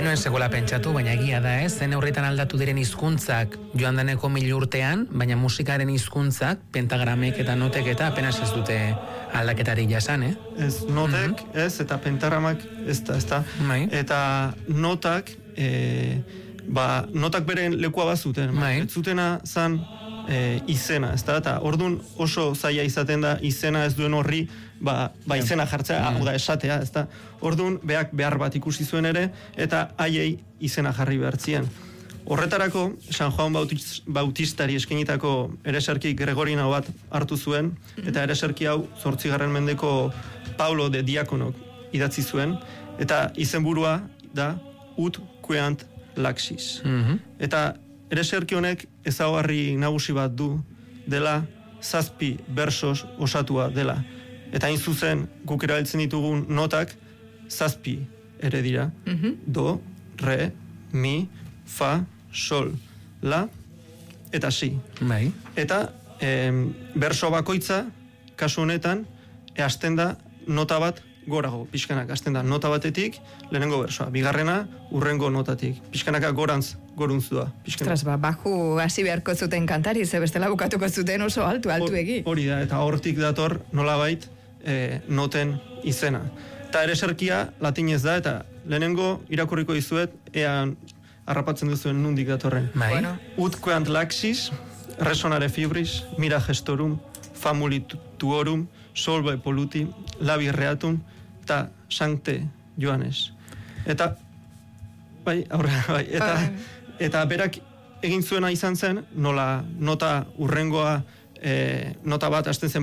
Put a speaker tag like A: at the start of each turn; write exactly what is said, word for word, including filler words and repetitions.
A: Enuen segola pentsatu, baina egia da ez, zen horretan aldatu diren hizkuntzak joan deneko mil urtean, baina musikaren hizkuntzak, pentagramek eta notek eta apenas ez dute aldaketari jasan, eh?
B: Ez, notek, mm-hmm. ez, eta pentagramak, ez da, ez da.
A: Bai.
B: Eta notak, e, ba, notak beren lekua bazuten.
A: Bai.
B: Ez zutena zan e, izena, ez da, eta orduan oso zaila izaten da izena ez duen horri, ba, ba izena jartzea, hau da esatea, ez da. Orduan, beak behar bat ikusi zuen ere, eta haiei izena jarri behartzien. Horretarako, San Juan Bautistari eskenitako ereserki Gregorina bat hartu zuen, eta ereserki hau zortzigarren mendeko Paulo de Diakonok idatzi zuen, eta izenburua da Ut Queant Laxis.
A: Mm-hmm.
B: Eta ereserki honek ezaugarri nagusi bat du, dela zazpi bersos osatua dela. Eta hain zuzen, guk erabiltzen ditugun notak, zazpi ere dira.
C: Mm-hmm.
B: Do, re, mi, fa, sol, la, eta si.
A: Bai.
B: Eta em, berso bakoitza, kasu honetan, e, hasten da nota bat gorago, pixkanak, hasten da nota batetik, lehenengo bersoa. Bigarrena, urrengo notatik. Pixkanaka gorantz, goruntzua.
C: Ostras, ba, baju hasi beharko zuten kantari, ze bestela bukatuko zuten oso altu, altuegi.
B: Hori da, eta hortik dator nolabait e, noten izena. Eta ereserkia latinez da, eta lehenengo irakurriko dizuet, ea harrapatzen duzuen nundik datorren.
A: Bai.
C: Bueno.
B: Ut queant laxis, resonare fibris, mira gestorum, famuli tuorum, solve polluti, labi reatum, eta sancte Joanes. Eta, bai, aurra, bai, eta, eta berak egin zuena izan zen, nola nota urrengoa, e, nota bat hasten zen